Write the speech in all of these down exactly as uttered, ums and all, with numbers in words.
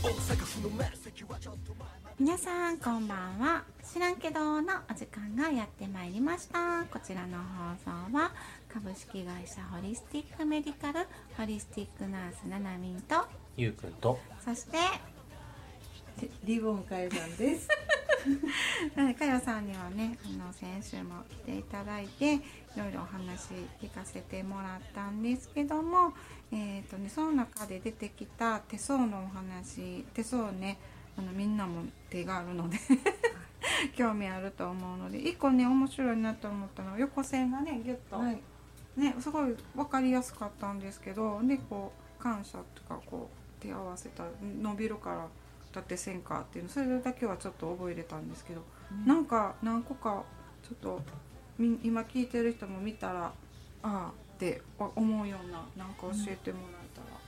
皆さんこんばんは。知らんけどのお時間がやってまいりました。こちらの放送は株式会社ホリスティックメディカルホリスティックナースななみんとゆうくんとそしてリボンかよさんですかよさんにはね、あの先週も来ていただいていろいろお話聞かせてもらったんですけども、えーとね、その中で出てきた手相のお話、手相ね、あのみんなも手があるので興味あると思うので、一個ね面白いなと思ったのは横線がねギュッと、はい、ね、すごい分かりやすかったんですけど、でこう感謝とかこう手合わせたら伸びるから縦線かっていうの、それだけはちょっと覚えれたんですけど、うん、なんか何個かちょっと今聞いてる人も見たらああって思うようななんか教えてもらえたら、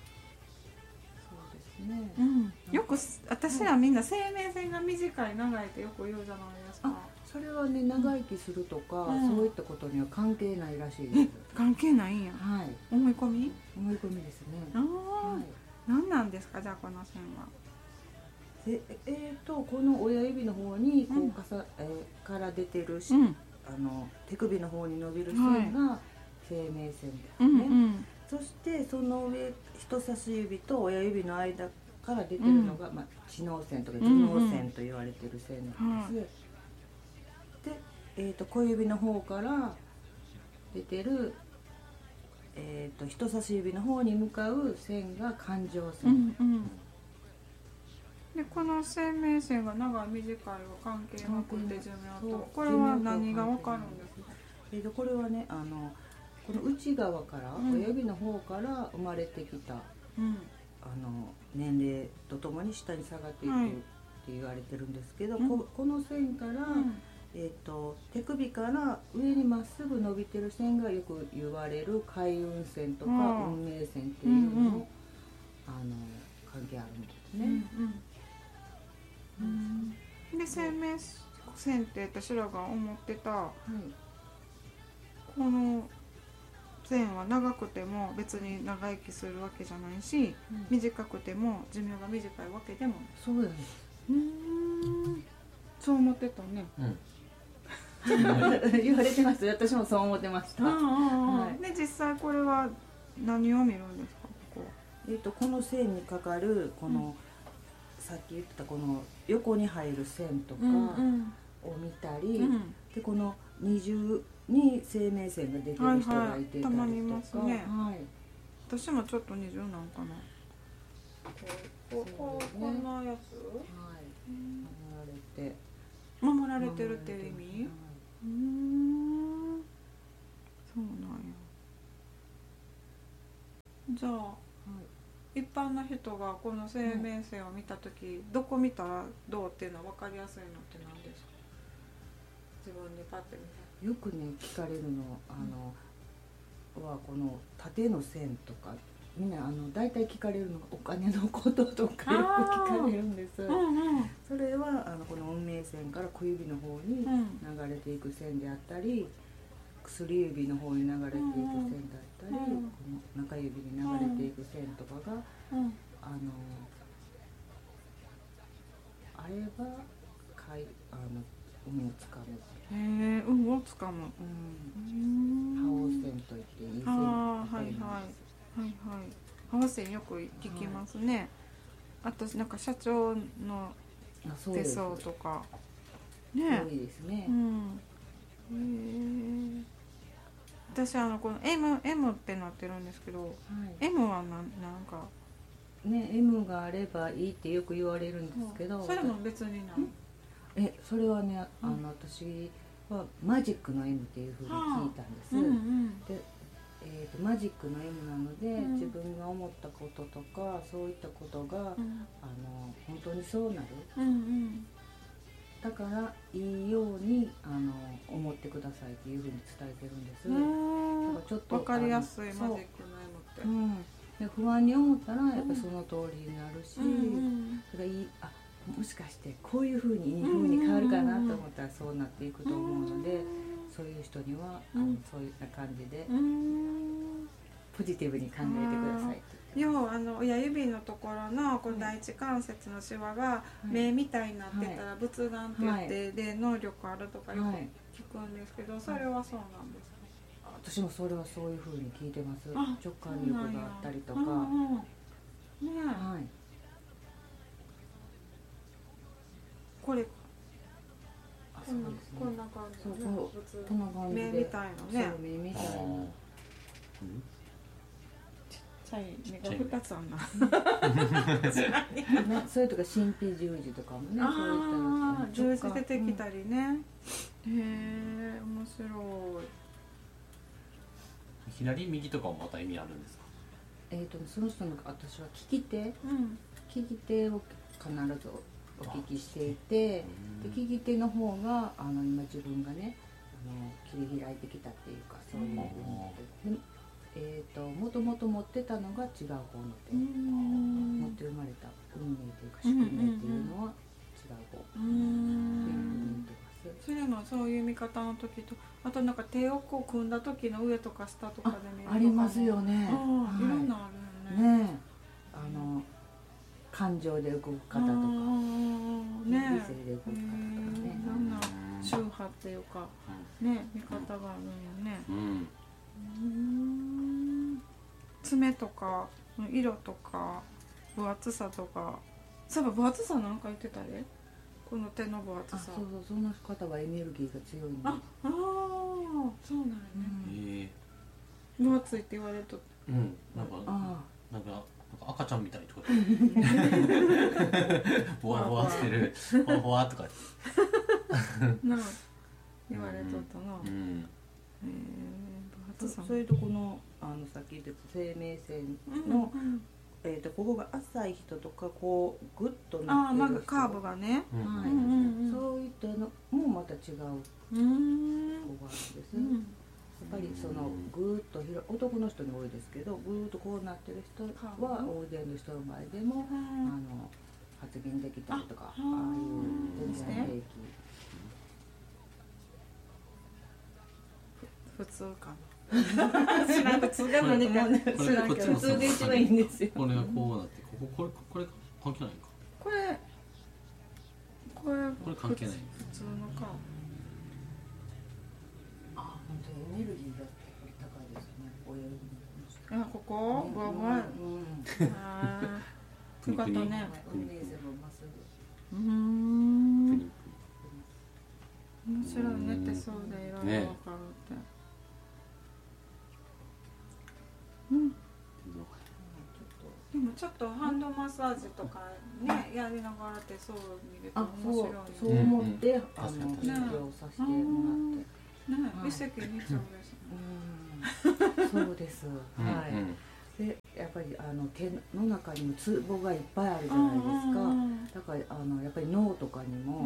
うん、そうですね、 うん、よく私らみんな生命線が短い長いってよく言うじゃないですか。 あ、それはね、長生きするとか、うん、そういったことには関係ないらしいです。 関係ないんや。 はい、 思い込み思い込みですね。 あ、はい、何なんですか、じゃあこの線は。 ええー、とこの親指の方にこうかさ、うん、えー、から出てるし、うん、あの手首の方に伸びる線が生命線ですね、はい、うんうん、そしてその上人差し指と親指の間から出てるのが、うん、まあ、知能線とか頭脳線と言われてる線なんです、うんうん、で、えー、と小指の方から出てる、えー、と人差し指の方に向かう線が感情線、うんうん、 でこの生命線が長い短いは関係なくて寿命と、これは何が分かるんですか。 えー、とこれはね、あのこの内側から、うん、親指の方から生まれてきた、うん、あの年齢とともに下に下がっていくって言われてるんですけど、はい、こ, この線から、うん、えー、と手首から上にまっすぐ伸びてる線がよく言われる開運線とか、うん、運命線っていうのも、うんうん、あの関係あるんですね、 うんうんうん、で生命線って私らが思ってた、はい、この線は長くても別に長生きするわけじゃないし、うん、短くても寿命が短いわけでもない。 そうなんです。うーん、そう思ってたね、 うん言われてます。私もそう思ってました。 はい、で実際これは何を見るんですか。ここ、 えー、とこの線にかかるこの、うん、さっき言ったこの横に入る線とかを見たり、うんうん、でこの二重に生命線が出てる人がいてたりとか、はいはい、 たまにいますね、はい、私もちょっと二重なんかな。こ, こ, こ, こんなやつ、はい、 守られて守られてるっていう意味、はい、うーん、そうなんや。じゃあ、はい、一般の人がこの生命線を見たとき、うん、どこ見たらどうっていうのは分かりやすいのって何ですか。自分でパッて見た。 よくね聞かれるの、あの、うん、はこの縦の線とか、みんなあの大体聞かれるのがお金のこととかよく聞かれるんです、うんうん、それはあのこの運命線から小指の方に流れていく線であったり、薬指の方に流れていく線だったり、うんうん、この中指に流れていく線とかが、うん、あのあればかいあの運をつかむ。 へえ、運をつかむ。 うん。覇王線といっていい線がああ、はいはいはいはい。覇王線よく聞きますね。はい、あとなんか社長の手相とか。 ね。多いですね。うん。 へえ。私あのこの M M ってなってるんですけど、はい、M はなんなんかね M があればいいってよく言われるんですけど、 うん、それも別にない。 え、それはね、あの、うん、私はマジックの M っていう風に聞いたんです、はあ、うんうん、で、えーと、マジックの M なので、うん、自分が思ったこととかそういったことが、うん、あの本当にそうなる、うんうん、だからいいようにあの思ってくださいっていう風に伝えてるんです。だからちょっと分かりやすいマジックの M って、うん、 で不安に思ったらやっぱりその通りになるし、うんうん、それがいい、あ、もしかしてこういう風にいい風に変わるかなと思ったらそうなっていくと思うので、そういう人には、うん、あのそういった感じでポジティブに考えてくださいって言って要はあの親指のところのこの第一関節のシワが目みたいになってたら仏眼って言って、はい、で能力あるとかよく聞くんですけど、それはそうなんですか？ 私もそれはそういう風に聞いてます。直感力があったりとか、 うんうん、ねえ、 はい、 これあ、そうですね、 こんな感じ、 そうそうこんな感じで目みたいなね、 そう目みたいな、 目がふたつあんなそれとか神秘十字とかもね、 あそういった十字出てきたりね、うん、へえ面白い。 左右とかもまた意味あるんですか？ えーとその人の私は利き手、うん、利き手を必ずお聞きしていて、で利き手の方があの今自分がねあの切り開いてきたっていうかそういうふうに思ってで、えーともともと持ってたのが違う方の手、持って生まれた運命というか宿命っていうのは違う方っていうふうに言ってます。 それもそういう見方の時と、あとなんか手をこう組んだ時の上とか下とかで見るとかあ, ありますよね。 あ、はい、いろんなあるよね。 ねあの感情で動く方とか、 ね、 理性で動く方とかね、 いろんな宗派っていうか、ね、見方があるんよね。うん、うーん、爪とか色とか分厚さとか、そういえば分厚さなんか言ってたで。この手の分厚さ。 そうそう、その方はエネルギーが強いんで。 ああ、そうなんやね。うん、分厚いって言われると。 うん、なんか、あなんか、なんか赤ちゃんみたいってこと。ボワボワしてる、ボワボワとか。 なあ、言われとったな。うん。 ええ、分厚さ。それとこの、あの、さっき言った生命線の。うんうん、えー、とここが浅い人とかこうグッとなってる人、あ、なんかカーブがね、 はい、うんうんうん、そういったのもまた違う子があるんです、うん、やっぱりそのグーッと広男の人に多いですけど、グーッとこうなってる人は大勢の人の前でも、うん、あの発言できたりとか、ああいう全然平気。 普通かな。知らん、普通でもね、知らんけど普通で一番いいんですよ。 これがこうなって、こここれこれ関係ないか。 これこれこれ関係ない。 普通のか。 あ、本当にエネルギーが高いですね。親指の。あ、ここ？わわ。うん。ああ。よかったね。うん。面白いねってそうでいろいろわかるって。うん、でもちょっとハンドマッサージとかねやりながらってそう見ると面白い、ね、 そう、そう思って、うん、あの治療させてもらって、 ね、一石二鳥ですね。 うん、そうです。はい。でやっぱりあの手の中にもツボがいっぱいあるじゃないですか。だからあのやっぱり脳とかにも、うん、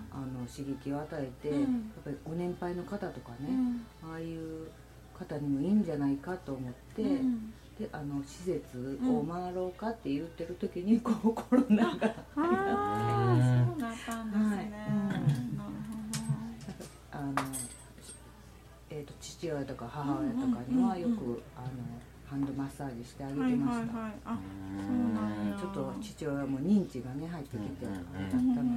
あの刺激を与えて、うん、やっぱりご年配の方とかね、うん、ああいう方にもいいんじゃないかと思って、うん、であの施設を回ろうかって言ってる時に、うん、こうコロナがあって、 ああそうだったんですね。はい、うん、なるほど。あの、えーと、父親とか母親とかにはよく、うんうんうん、あのハンドマッサージしてあげてました。はいはいはい、あ、そうなんや。ちょっと父親も認知がね入ってきて、うんうん、あれだったので、うんうんうん、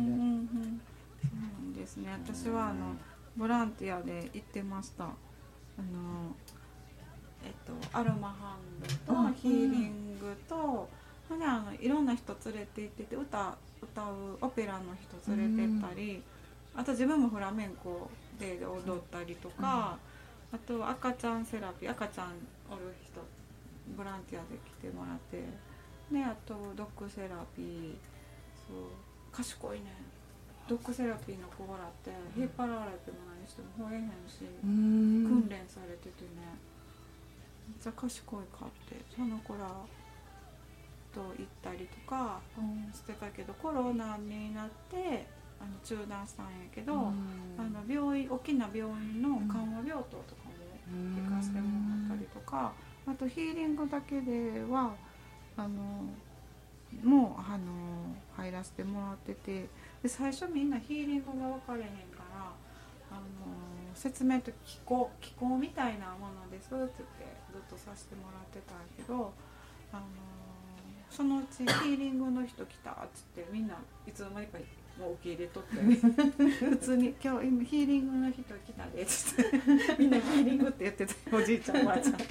そうなんですね。私はあのボランティアで行ってました。あのえっと、アロマハンドとヒーリングと、うん、あのいろんな人連れて行ってて 歌, 歌うオペラの人連れて行ったり、うん、あと自分もフラメンコで踊ったりとか、うん、あと赤ちゃんセラピー、赤ちゃんおる人ボランティアで来てもらって、ね、あとドッグセラピー、そう賢いね、ドッグセラピーの子らって引っ張られても何しても吠えへんし、訓練されててね、めっちゃ賢いかってその子らと行ったりとかしてたけど、コロナになってあの中断したんやけど、あの病院大きな病院の緩和病棟とかも行かせてもらったりとか、あとヒーリングだけではあのもうあの入らせてもらってて、で最初みんなヒーリングが分かれへんからあの説明と気候気候みたいなものですって言ってずっとさせてもらってたんやけど、 あのーそのうちヒーリングの人来たっつってみんないつの間にかもう受け入れとって普通に「今日今ヒーリングの人来たで」っつってみんなヒーリングって言ってたおじいちゃんおばあちゃんそう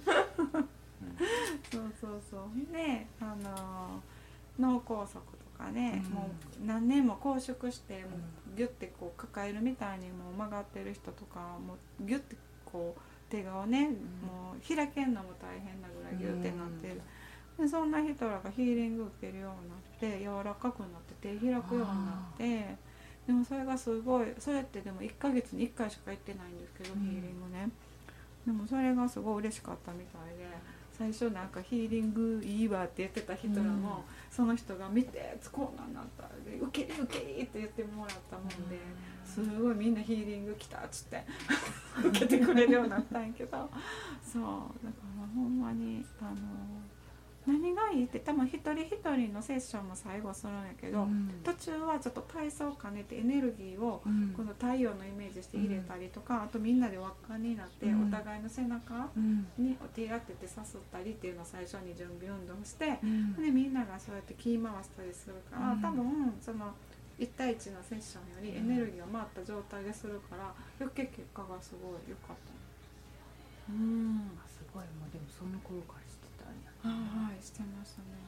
そうそうで、あのー、脳梗塞とかね、うん、もう何年も拘縮してもうギュッてこう抱えるみたいにもう曲がってる人とかもうギュッてこう手がね、うん、もう開けんのも大変なぐらいギュッてなってる、うん、でそんな人らがヒーリング受けるようになって柔らかくなって手開くようになってでもそれがすごいそれってでもいっかげつにいっかいしか行ってないんですけど、うん、ヒーリングねでもそれがすごい嬉しかったみたいで最初なんかヒーリングいいわって言ってた人らも、うん、その人が見てこうなんなったで受けり受けりって言ってもらったもんで、すごいみんなヒーリング来たっつって受けてくれるようになったんやけどそうだからほんまにあの何がいいって多分一人一人のセッションも最後するんやけど、うん、途中はちょっと体操を兼ねてエネルギーをこの太陽のイメージして入れたりとか、うん、あとみんなで輪っかになってお互いの背中に手当ててさすったりっていうのを最初に準備運動して、うん、でみんながそうやって気回したりするから、うん、多分そのいち対いちのセッションよりエネルギーを回った状態でするから余計結果がすごい良かった。 うんすごいもうでもその頃からしてたんや、 ね、はいしてましたね。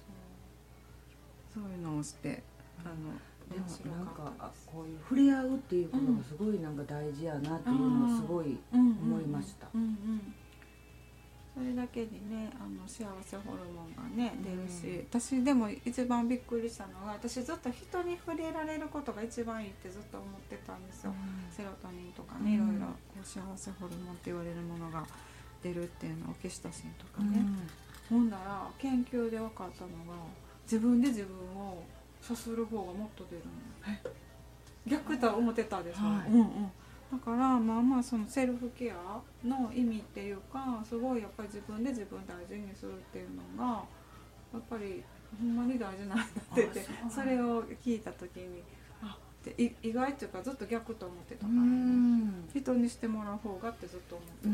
そう、そういうのをしてあのでもなんかこういう触れ合うっていうことがすごいなんか大事やなっていうのをすごい思いました。 それだけでねあの幸せホルモンがね出るし、うん、私でも一番びっくりしたのが私ずっと人に触れられることが一番いいってずっと思ってたんですよ、うん、セロトニンとかね、うん、いろいろこう幸せホルモンって言われるものが出るっていうのをオキシトシンとかね、うん、ほんなら研究で分かったのが自分で自分をさする方がもっと出るの。逆とは思ってたでしょ、はい、うんうん、だからまあまあそのセルフケアの意味っていうかすごいやっぱり自分で自分を大事にするっていうのがやっぱりほんまに大事なんだってて そ, それを聞いた時にあって意外っていうかずっと逆と思ってたから、ね、人にしてもらう方がってずっと思ってたから、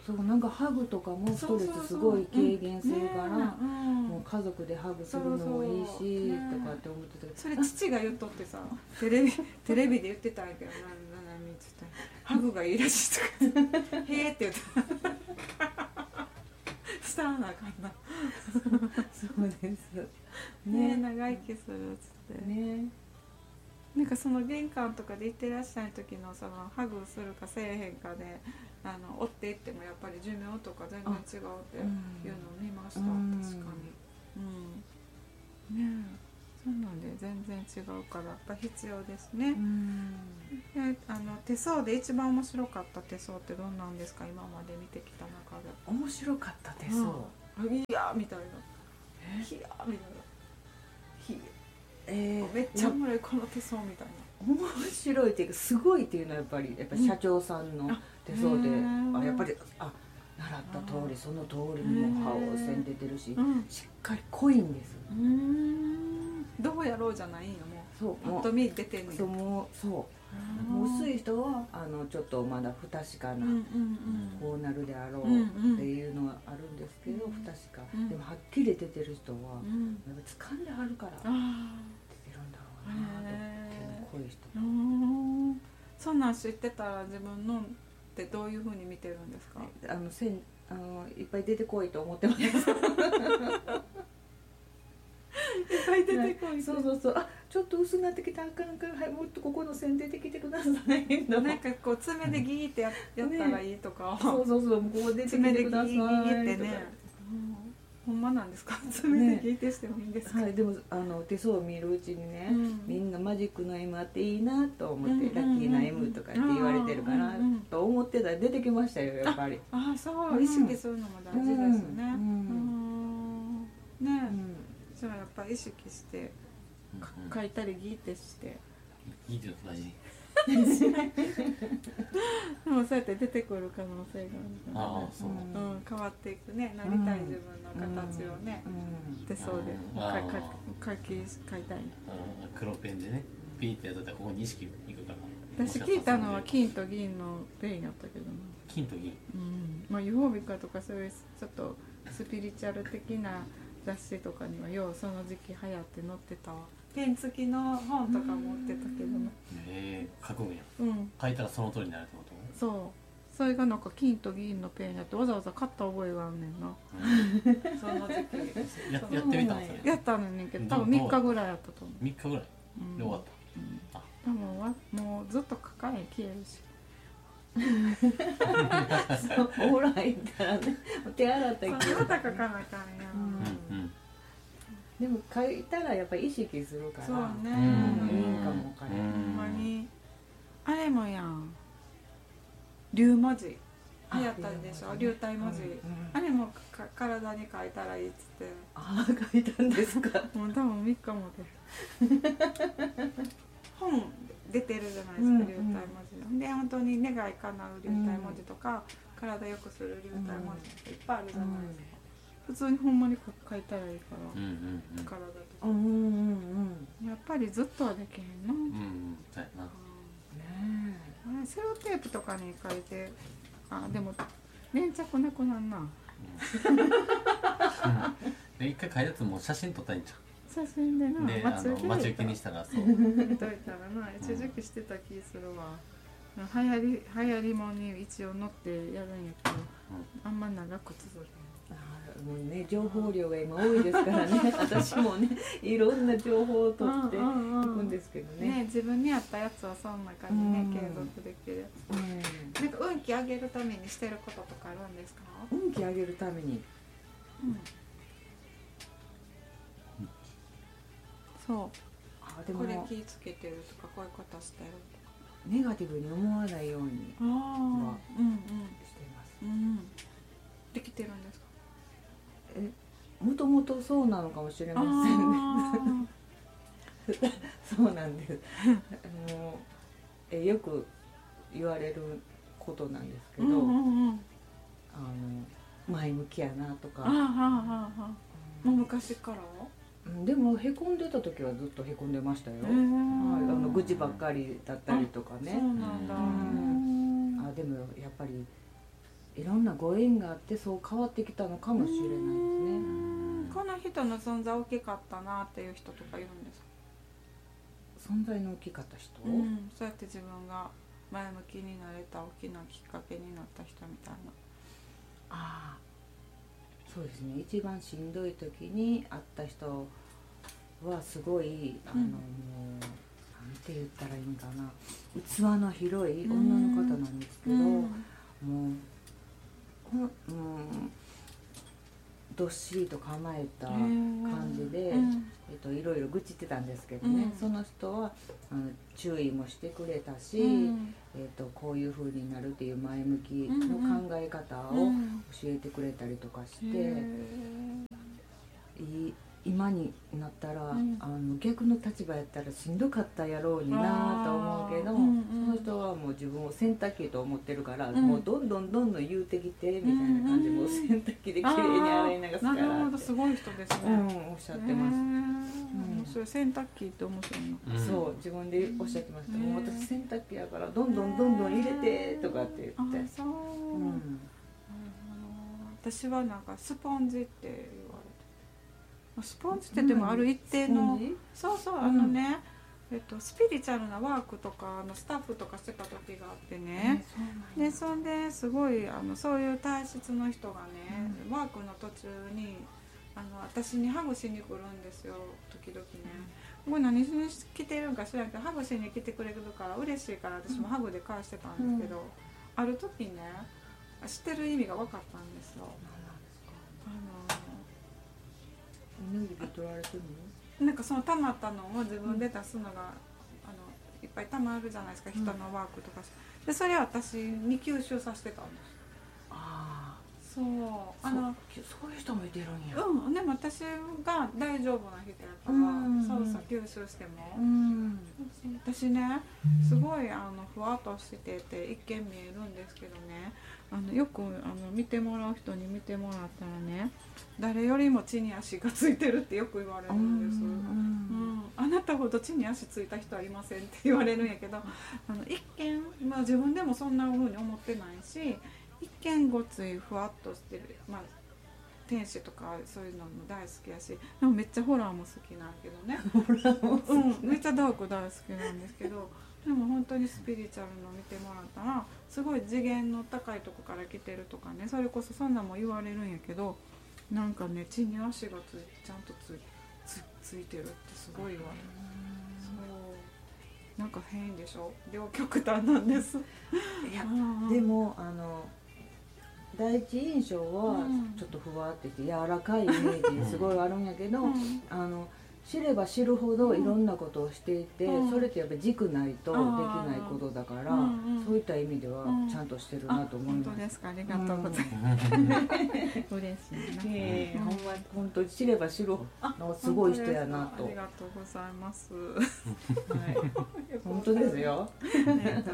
そうなんかハグとかもストレスすごい軽減するから、もう家族でハグするのもいいし、ね、とかって思ってたけどそれ父が言っとってさテレビテレビで言ってたんやけどなななみつってハグがいいらしいとかへえって言ってしたらなあかんなそうですね、ね長生きするっつってね。なんかその玄関とかで行ってらっしゃる時のそのハグするかせえへんかであの追っていってもやっぱり寿命とか全然違うっていうのを見ました、うん、確かに、うん、ねえそうなんで全然違うからやっぱ必要ですね、うん、であの手相で一番面白かった手相ってどんなんですか今まで見てきた中で。 面白かった手相、 うん、いやみたいなえいやみたいなひえー、めっちゃおもろいこの手相みたいな。 面白いっていうかすごいっていうのはやっぱりやっぱ社長さんの手相で、うん、あやっぱりあ習った通りその通りにも歯を線出てるし、うん、しっかり濃いんです。 うーんどうやろうじゃないんよもう。そうパッと見出てんねん。 そうもうそうもう薄い人はあのちょっとまだ不確かな、うんうんうん、こうなるであろうっていうのはあるんですけど、うんうん、不確か、うん、でもはっきり出てる人は、うん、やっぱ掴んであるから出てるんだろうなとこういう人。 うんそんなん知ってたら自分のってどういう風に見てるんですか。 あの線あのいっぱい出てこいと思ってますいっぱい出てこい、 そうそうそうあちょっと薄くなってきたあかんから、はい、もっとここの線出てきてくださいなんかこう爪でギーって や, やったらいいとか、ね、 そうそうそうここ出てきてください爪でギーってね、うん、ほんまなんですか爪でギーってしてもいいんですか、 ねはい、でもあの手相を見るうちにね、うん、みんなマジックの エム あっていいなと思って、うん、ラッキーな エム とかって言われてるかなと思ってたら出てきましたよやっぱり。 ああそう、うん、意識するのも大事ですね、うんうん、ね、うん、じゃあやっぱ意識して書いたりギーってしてギーって大事でもそうやって出てくる可能性があるから、ね、 ああそう、 うん、変わっていくねなりたい自分の形をね、うん、手相で書き書いたい黒ペンでねピーってやったらここに意識いくから私聞いたのは金と銀のペンやったけどな。 金と銀、 うん、まあユーフォービカとかそういうちょっとスピリチュアル的な雑誌とかにはようその時期流行って載ってたわ。ペン付きの本とか持ってたけどな。 えー、書くんや。 うん。 書いたらその通りになるってこと？ そう。それがなんか金と銀のペンやってわざわざ買った覚えがあんねんな。その時期ややってみたんそれ。 やったのにけど多分みっかぐらいやったと思う。 みっかぐらい。 うん、 で終わった。 うん、あ多分わもうずっと書かへん消えるし。 そうお風呂入ったらね手洗ったりまた書かなあかんやん、 うんうん、 でも書いたらやっぱり意識するからそうね、 うん、いいかもわからない。 ほんまにあれもやん龍文字流行ったでしょ、流体文字、うんうん、あれもか体に書いたらいいっつって。 ああ書いたんですか。 もう多分みっかもで本出てるじゃないですか、流体文字、うん、で本当に願い叶う流体文字とか、うん、体良くする流体文字っていっぱいあるじゃないですか、うん、普通にほんまに書いたらいいから、うんうんうん、体とか、うんうんうん、やっぱりずっとはできへんの、うんうん、そうやな、ね、セロテープとかに書いて、あでも粘着なくなんな、うん、 で一回書いたやつもう写真撮ったらいいんちゃう。 写真でな、 で待ち受けにしたらそう見といたらな、一時期してた気するわ。流行り流行りもに一応乗ってやるんやけど、うん、あんま長く続けない。 あもうね情報量が今多いですからね。私もねいろんな情報を取っていくんですけどね。 ね自分に合ったやつはその中にね、うん、継続できるやつ。うん、なんか運気上げるためにしてることとかあるんですか？ 運気上げるために。うんそうあでもこれ気ぃつけてるとかこういうことしてるとかネガティブに思わないようには、うんうん、してます、うん、 できてるんですか？ えもともとそうなのかもしれませんね。そうなんです。あのえよく言われることなんですけど、うんうんうん、あの前向きやなとか。あはははもう昔からでもへこんでた時はずっとへこんでましたよ、はい、あの愚痴ばっかりだったりとかね。そうなんだ、うん、あでもやっぱりいろんなご縁があってそう変わってきたのかもしれないですね。 この人の存在大きかったなっていう人とかいるんですか？ 存在の大きかった人、 うん、そうやって自分が前向きになれた大きなきっかけになった人みたいな。 ああそうですね、一番しんどい時に会った人はすごい、うん、あのもうなんて言ったらいいんかな、器の広い女の方なんですけど、うん、もう、うん、どっしりと構えた感じで、うん、えっと、いろいろ愚痴ってたんですけどね、うん、その人はあの注意もしてくれたし、うん、えっと、こういう風になるっていう前向きの考え方を教えてくれたりとかして、い今になったら、うん、あの逆の立場やったらしんどかったやろうになと思うけど、うんうん、その人はもう自分を洗濯機と思ってるから、うん、もうどんどんどんどん言うてきてみたいな感じで、もう洗濯機で綺麗に洗い流すからって。 なるほど、すごい人ですね、 うん、おっしゃってます。うん、 それ洗濯機って面白いの、 うん、そう自分でおっしゃってました。もう私洗濯機やからどんどんどんどん入れてとかって言って。あ、そう、うん、 私はなんかスポンジって言われて、スポンジってでもある一定の、そうそう、あのね、うん、えっと、スピリチュアルなワークとかのスタッフとかしてた時があってね、うん、でそんですごいあのそういう体質の人がね、うん、ワークの途中にあの私にハグしに来るんですよ、時々ね。これ何しに来てるんか知らんけど、ハグしに来てくれるから嬉しいから私もハグで返してたんですけど、うん、ある時ね知ってる意味が分かったんですよ。 エネルギー取られてるの？なんかその溜まったのを自分で出すのが、うん、あのいっぱい溜まるじゃないですか、人のワークとか、うん、でそれを私に吸収させてたんです。ああ、そう、あのそういう人もいてるんや。 うん、でも私が大丈夫な人やから、うん、そうそう吸収しても、うん、そうそう私ねすごいあのふわっとしてて一見見えるんですけどね、あのよくあの見てもらう人に見てもらったらね、誰よりも地に足がついてるってよく言われるんです、うんうん、あなたほど地に足ついた人はいませんって言われるんやけど、あの一見、まあ、自分でもそんな風に思ってないし、一見ごついふわっとしてる、まあ、 天使とかそういうのも大好きやし、でもめっちゃホラーも好きなんやけどね。ホラーも好き、うん、めっちゃダーク大好きなんですけど、でも本当にスピリチュアルの見てもらったらすごい次元の高いとこから来てるとかね、それこそそんなんも言われるんやけど、なんかね地に足がついちゃんとつ つ, ついてるってすごい言われる。そうなんか変でしょ、両極端なんです。 いやでもあの第一印象はちょっとふわってて柔らかいイメージすごいあるんやけど、うん、あの知れば知るほどいろんなことをしていて、うん、それってやっぱり軸ないとできないことだから、うんうん、そういった意味ではちゃんとしてるなと思います。 本当ですか、ありがとうございます、うん、嬉しいな、 えー、ほんま本当に知れば知るのすごい人やなと。 ありがとうございます、 はい、本当ですよ。 ありがとうございます。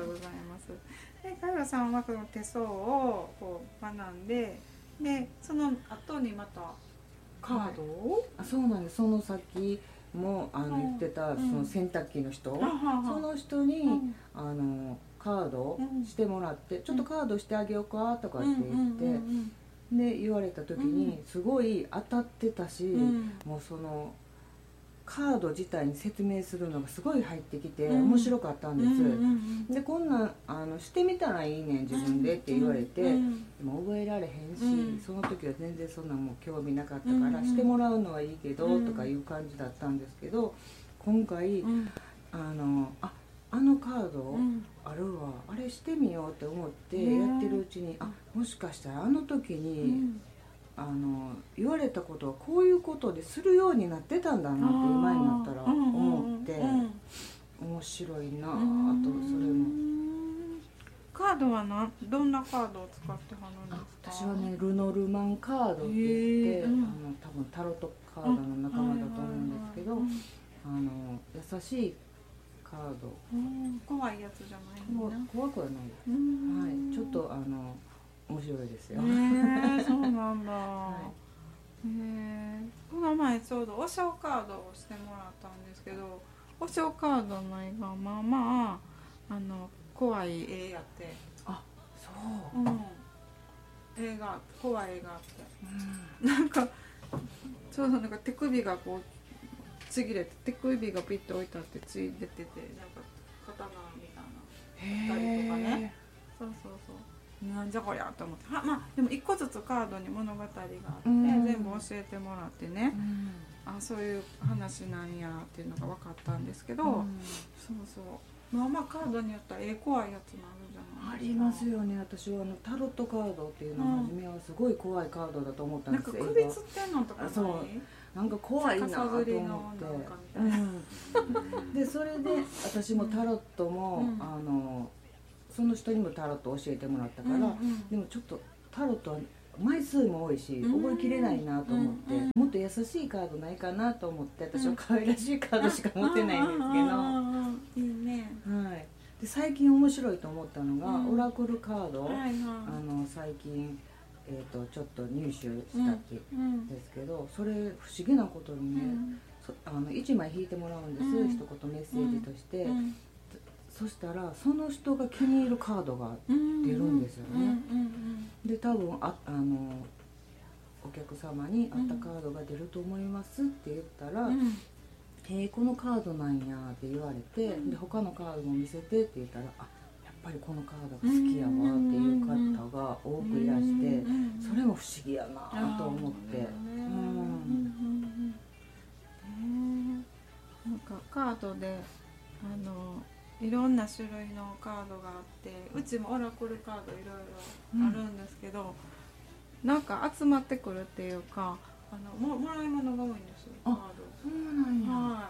で、かよさんはこの手相をこう学んで、でその後にまたカードを、はい、 あ、そうなんです。その先もあの言ってたその洗濯機の人、うん、その人に、うん、あのカードしてもらって、うん、ちょっとカードしてあげようかとかって言って、うんうんうんうん、で言われた時にすごい当たってたし、うん、もうそのカード自体に説明するのがすごい入ってきて面白かったんです、うんうんうん、でこんなんあのしてみたらいいねん自分でって言われて、うんうん、でも覚えられへんし、うん、その時は全然そんなもう興味なかったから、うんうん、してもらうのはいいけど、うん、とかいう感じだったんですけど、今回、うん、あのああのカードあるわ、あれしてみようって思ってやってるうちに、あ、もしかしたらあの時に、うん、あの言われたことはこういうことでするようになってたんだなって今になったら思って、面白いなぁと。それもカードはなどんなカードを使ってはるんですか？ 私はねルノルマンカードって言って、うん、あの多分タロットカードの仲間だと思うんですけど、あの優しいカード、 うん、怖いやつじゃないのね。 怖くはないです、はい、ちょっとあの面白いですよ。 へえ、そうなんだ。はい、へえ、この前ちょうどお正カードをしてもらったんですけど、お正カードの絵がまあまああの怖い絵やって。 あ、そう。うん。 絵が怖い絵があって、うん、なんかちょうどなんか手首がこうちぎれて手首がピッと置いてあって血出てて、なんか刀みたいな二人とかね。そうそうそう。なんじゃこりゃと思って、は、まあでも一個ずつカードに物語があって、うん、全部教えてもらってね、うん、あ、そういう話なんやっていうのが分かったんですけど、うん、そうそう、まあまあカードによってはええ怖いやつもあるじゃないですか。 ありますよね。私はあのタロットカードっていうのは初めはすごい怖いカードだと思ったんですよ。 なんか首つってんのとかない？ そう、なんか怖いなと思って、うん、でそれで私もタロットも、うん、あのその人にもタロット教えてもらったから、うんうん、でもちょっとタロットは枚数も多いし覚えきれないなと思って、うんうん、もっと優しいカードないかなと思って、私は可愛らしいカードしか持ってないんですけど、 いいね、 はい、で最近面白いと思ったのが、うん、オラクルカード、はいはい、あの最近、えー、とちょっと入手したっけですけど、それ不思議なことにね、うん、そあのいちまい引いてもらうんです、うん、一言メッセージとして、うん、そしたらその人が気に入るカードが出るんですよね。で多分 あ, あのお客様に合ったカードが出ると思いますって言ったら、うんえー、このカードなんやって言われて、うん、で他のカードも見せてって言ったら、あ、やっぱりこのカードが好きやわっていう方が多くいらして、それも不思議やなと思って、 なんかカードであのいろんな種類のカードがあって、うちもオラクルカードいろいろあるんですけど、うん、なんか集まってくるっていうか、あの も, もらい物が多いんですよ、カード。 そうなんや。 はい、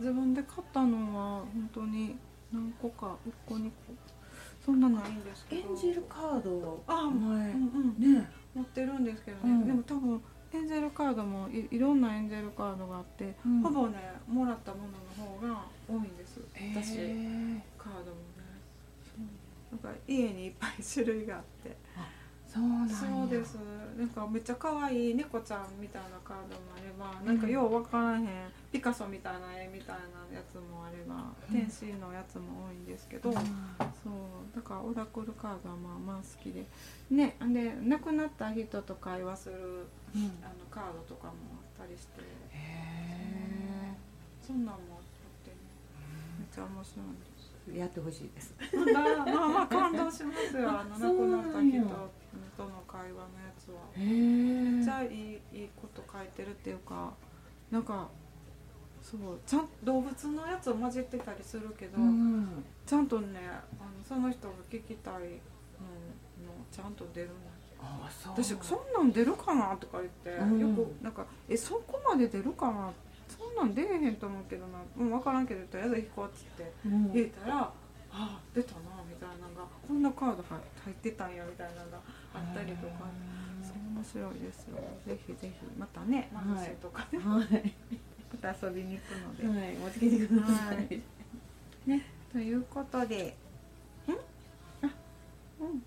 自分で買ったのは本当に何個か、いっこにこそんなないんですけど、 エンジェルカードを前、 うんうん、ね、持ってるんですけどね、うん、でも多分エンジェルカードも い, いろんなエンジェルカードがあって、うん、ほぼねもらったものの方が多いんです、私。カードもね、なんか家にいっぱい種類があって。 あ、 そうなんや。 そうです。なんかめっちゃ可愛い猫ちゃんみたいなカードもあれば、なんかようわからへんピカソみたいな絵みたいなやつもあれば、天使のやつも多いんですけど、 うん、 そうだからオラクルカードはまあまあ好きでね。で亡くなった人と会話する、うん、あのカードとかもあったりして、へえ、そんなんもあってね、めっちゃ面白いんです。 やってほしいです。 まあまあまあ感動しますよ。あの亡くなった人との会話のやつは。めっちゃいいいいこと書いてるっていうか、なんかそうちゃん動物のやつを混じってたりするけど、うん、ちゃんとねあのその人が聞きたいののちゃんと出るの。ああ、そう。私そんなん出るかなとか言って、うん、よくなんかえそこまで出るかな。そんなん出えへんと思うけどな、うん、分からんけどとりあえず引こうっつって入れたら、うん、ああ出たなみたいなのが、こんなカード入ってたんやみたいなのがあったりとか、そう面白いですよ。ぜひぜひまたね、マルシェとかで、はい、また遊びに行くので、 はい、持ってきてください、はい、 ね、ということで、んあうん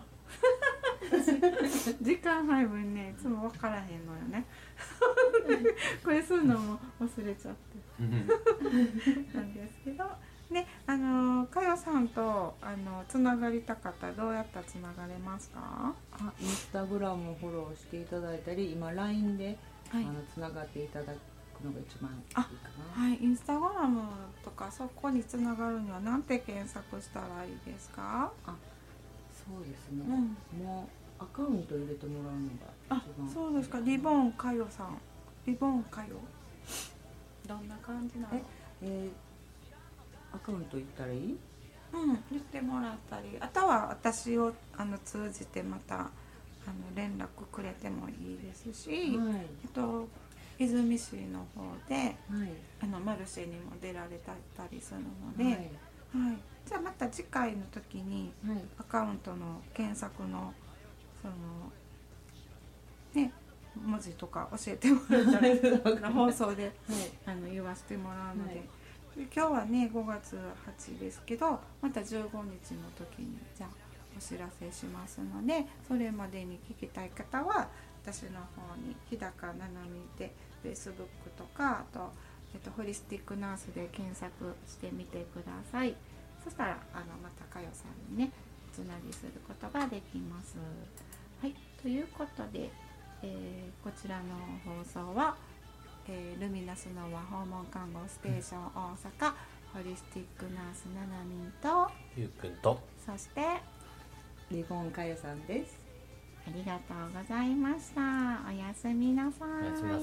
時間配分ねいつも分からへんのよねこれするのも忘れちゃってなんですけどね、あのかよさんとあのつながりたかったらどうやったらつながれますか？ あ、インスタグラムをフォローしていただいたり、今 ライン で、はい、あのつながっていただくのが一番いいかな。 はい、インスタグラムとかそこにつながるには何て検索したらいいですか？ あ、そうですね、うん、もうアカウント入れてもらうのが一番。 あ、そうですか。リボンかよさん、リボンかよどんな感じなの？え、 えー、アカウント言ったらいい？ うん、言ってもらったり、あとは私をあの通じてまたあの連絡くれてもいいですし、はい、えっと出水市の方で、はい、あのマルシェにも出られたりするので、はいはい、じゃあまた次回の時に、はい、アカウントの検索のそのね文字とか教えてもらったら放送で、はい、あの言わせてもらうので、はい、今日はねごがつはつですけど、またじゅうごにちの時にじゃあお知らせしますので、それまでに聞きたい方は私の方に日高ななみで Facebook とか、あと、えっと、ホリスティックナースで検索してみてください。そしたらあのまたかよさんにねつなぎすることができます。はい、ということで、えー、こちらの放送は、えー、ルミナスノア訪問看護ステーション大阪、ホリスティックナースななみんとゆうくんと、 そしてリボンかよさんです。 ありがとうございました。おやすみなさい。